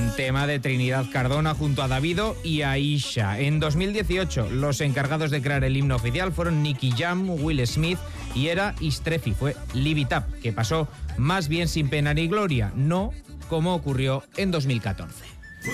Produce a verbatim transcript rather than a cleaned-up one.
tema de Trinidad Cardona junto a Davido y Aisha. En dos mil dieciocho, los encargados de crear el himno oficial fueron Nicky Jam, Will Smith y era Istrefi. Fue Live It Up, que pasó más bien sin pena ni gloria, no como ocurrió en dos mil catorce.